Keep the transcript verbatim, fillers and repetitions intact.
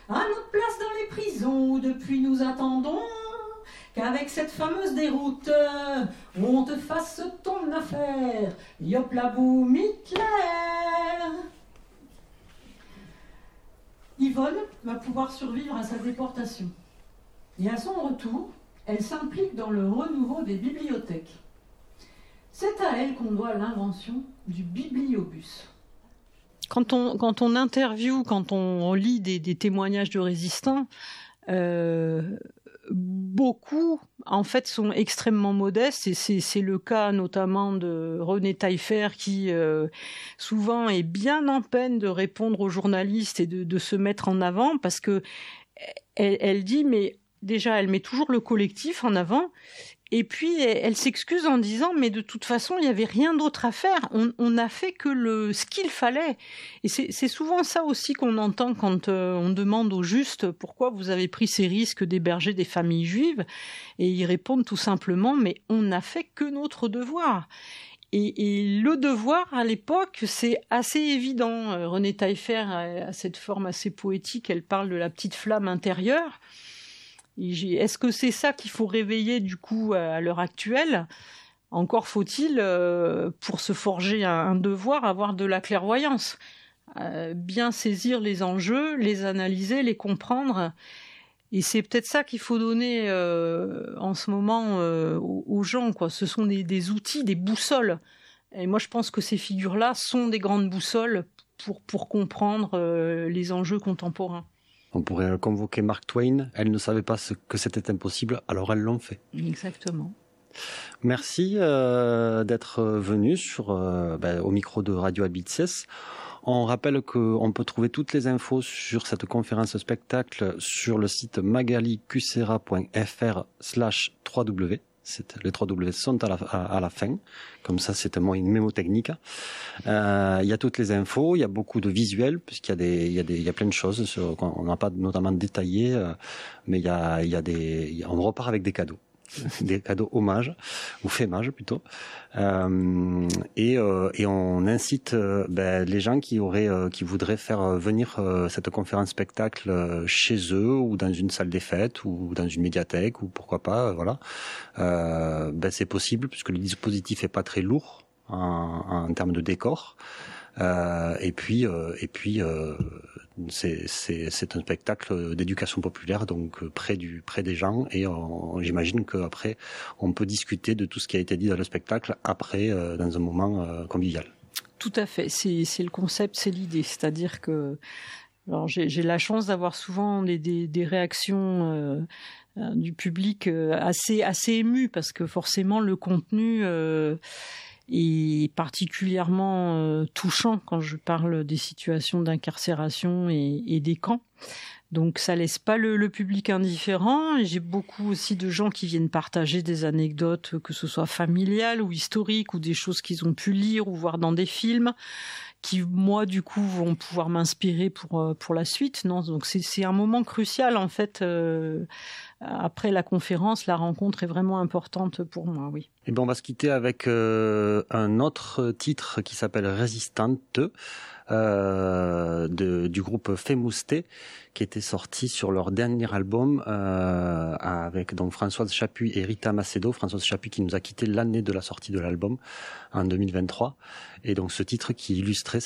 à notre place dans les prisons où depuis nous attendons qu'avec cette fameuse déroute, on te fasse ton affaire. Yop la boum Hitler. Yvonne va pouvoir survivre à sa déportation. Et à son retour, elle s'implique dans le renouveau des bibliothèques. C'est à elle qu'on doit l'invention du bibliobus. Quand on, quand on interviewe, quand on lit des, des témoignages de résistants, euh, beaucoup, en fait, sont extrêmement modestes, et c'est, c'est le cas notamment de Renée Taillefer qui, euh, souvent, est bien en peine de répondre aux journalistes et de, de se mettre en avant, parce que elle, elle dit, mais déjà, elle met toujours le collectif en avant, et puis elle, elle s'excuse en disant, mais de toute façon, il n'y avait rien d'autre à faire. On, on a fait que le, ce qu'il fallait. Et c'est, c'est souvent ça aussi qu'on entend quand euh, on demande aux justes pourquoi vous avez pris ces risques d'héberger des familles juives. Et ils répondent tout simplement, mais on n'a fait que notre devoir. Et, et le devoir, à l'époque, c'est assez évident. Euh, Renée Taillefer a, a cette forme assez poétique, elle parle de la petite flamme intérieure. Est-ce que c'est ça qu'il faut réveiller du coup à l'heure actuelle ? Encore faut-il, euh, pour se forger un, un devoir, avoir de la clairvoyance, euh, bien saisir les enjeux, les analyser, les comprendre. Et c'est peut-être ça qu'il faut donner euh, en ce moment euh, aux, aux gens, quoi. Ce sont des, des outils, des boussoles. Et moi, je pense que ces figures-là sont des grandes boussoles pour, pour comprendre euh, les enjeux contemporains. On pourrait convoquer Mark Twain. Elle ne savait pas ce que c'était impossible, alors elles l'ont fait. Exactement. Merci euh, d'être venu sur, euh, ben, au micro de Radio Habites. On rappelle qu'on peut trouver toutes les infos sur cette conférence spectacle sur le site magalicucera.fr slash 3w. C'est, les trois W sont à la, à, à la fin. Comme ça, c'est un, une mémotechnique. Euh, il y a toutes les infos, il y a beaucoup de visuels, puisqu'il y a des, il y a des, il y a plein de choses sur, on n'a pas notamment détaillé, euh, mais il y a, il y a des, il y a, on repart avec des cadeaux. Des cadeaux hommages ou fémages plutôt, euh, et, euh, et on incite euh, ben, les gens qui auraient, euh, qui voudraient faire venir euh, cette conférence spectacle euh, chez eux ou dans une salle des fêtes ou dans une médiathèque ou pourquoi pas, euh, voilà. Euh, ben c'est possible puisque le dispositif est pas très lourd en, en termes de décor. Euh, et puis, euh, et puis, euh, c'est, c'est, c'est un spectacle d'éducation populaire, donc près du, près des gens. Et on, j'imagine qu'après, on peut discuter de tout ce qui a été dit dans le spectacle après, euh, dans un moment euh, convivial. Tout à fait. C'est, c'est le concept, c'est l'idée. C'est-à-dire que, alors j'ai, j'ai la chance d'avoir souvent des, des, des réactions euh, du public assez, assez émues parce que forcément le contenu. Euh, Et particulièrement euh, touchant quand je parle des situations d'incarcération et, et des camps. Donc ça laisse pas le, le public indifférent. Et j'ai beaucoup aussi de gens qui viennent partager des anecdotes, que ce soit familiales ou historiques, ou des choses qu'ils ont pu lire ou voir dans des films, qui moi du coup vont pouvoir m'inspirer pour pour la suite. Non, donc c'est c'est un moment crucial en fait. Euh, après la conférence, la rencontre est vraiment importante pour moi, oui. Et ben on va se quitter avec euh, un autre titre qui s'appelle Résistante, euh, de, du groupe Fémousté, qui était sorti sur leur dernier album euh, avec donc Françoise Chapuis et Rita Macedo. Françoise Chapuis qui nous a quitté l'année de la sortie de l'album en deux mille vingt-trois. Et donc ce titre qui illustrait